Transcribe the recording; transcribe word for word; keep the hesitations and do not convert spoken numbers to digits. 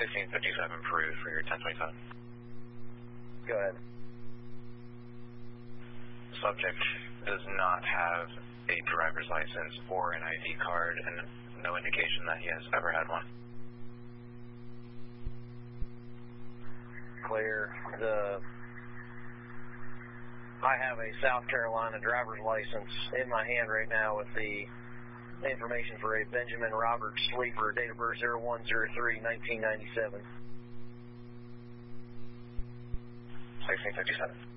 sixteen fifty-seven Peru for your ten twenty-seven. Go ahead. Subject does not have a driver's license or an I D card and no indication that he has ever had one. Clear. The I have a South Carolina driver's license in my hand right now with the information for a Benjamin Robert Sleeper, date of birth zero one zero three nineteen ninety-seven. sixteen fifty-seven.